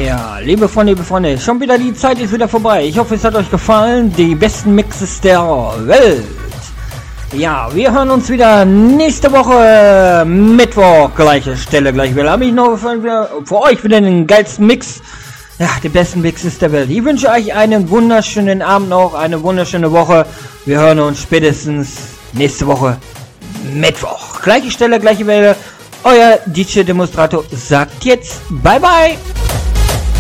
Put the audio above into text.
Ja, liebe Freunde, schon wieder die Zeit ist wieder vorbei. Ich hoffe, es hat euch gefallen. Die besten Mixes der Welt. Ja, wir hören uns wieder nächste Woche Mittwoch, gleiche Stelle, gleich wieder. Habe ich noch für euch wieder den geilsten Mix. Ja, die besten Mixes der Welt. Ich wünsche euch einen wunderschönen Abend noch, eine wunderschöne Woche. Wir hören uns spätestens nächste Woche Mittwoch. Gleiche Stelle, gleiche Welle. Euer DJ Demonstrator sagt jetzt Bye Bye.